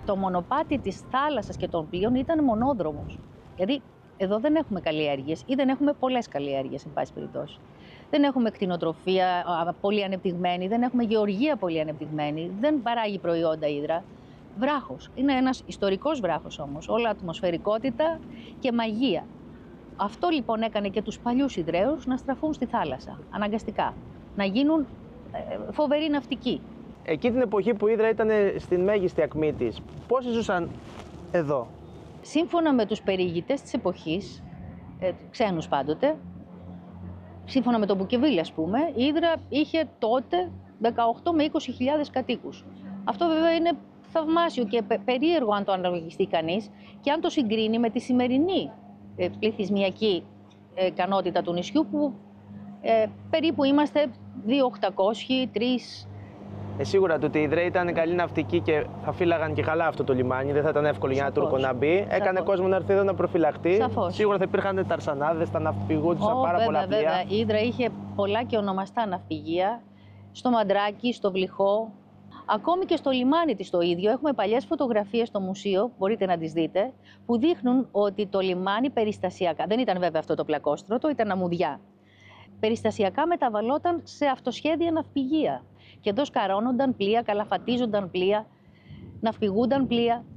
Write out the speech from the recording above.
το μονοπάτι της θάλασσας και των πλοίων ήταν μονόδρομος. Δηλαδή, εδώ δεν έχουμε καλλιέργειες ή δεν έχουμε πολλές καλλιέργειες, εν πάση περιπτώσει. Δεν έχουμε κτηνοτροφία πολύ ανεπτυγμένη, δεν έχουμε γεωργία πολύ ανεπτυγμένη, δεν παράγει προϊόντα Ύδρα. Βράχος. Είναι ένας ιστορικός βράχος όμως, όλα ατμοσφαιρικότητα και μαγεία. Αυτό λοιπόν έκανε και τους παλιούς Ιδραίους να στραφούν στη θάλασσα, αναγκαστικά, να γίνουν φοβεροί ναυτικοί. Εκεί την εποχή που η Ύδρα ήταν στην μέγιστη ακμή της, πόσοι ζούσαν εδώ? Σύμφωνα με τους περιηγητές της εποχής, ξένους πάντοτε, σύμφωνα με τον Μπουκεβίλ, ας πούμε, η Ύδρα είχε τότε 18 με 20.000 κατοίκους. Αυτό βέβαια είναι θαυμάσιο και περίεργο αν το αναλογιστεί κανείς και αν το συγκρίνει με τη σημερινή πληθυσμιακή ικανότητα του νησιού, που περίπου είμαστε 2.800, 3. Σίγουρα το ότι οι Ιδραίοι ήταν καλοί ναυτικοί και θα φύλαγαν και καλά αυτό το λιμάνι, δεν θα ήταν εύκολο για ένα Τούρκο να μπει. Έκανε κόσμο να έρθει εδώ να προφυλαχτεί. Σαφώς. Σίγουρα θα υπήρχαν ταρσανάδες, τα ναυπηγούντουσαν πάρα πολλά πλοία. Βέβαια, η Ύδρα είχε πολλά και ονομαστά ναυπηγεία, στο Μαντράκι, στο Βλυχό, ακόμη και στο λιμάνι της το ίδιο. Έχουμε παλιές φωτογραφίες στο μουσείο, μπορείτε να τις δείτε, που δείχνουν ότι το λιμάνι περιστασιακά, δεν ήταν βέβαια αυτό το πλακόστρωτο, ήταν αμμουδιά. Περιστασιακά μεταβαλλόταν σε αυτοσχέδια ναυπηγεία. Και εδώ σκαρώνονταν πλοία, καλαφατίζονταν πλοία, ναυπηγούνταν πλοία.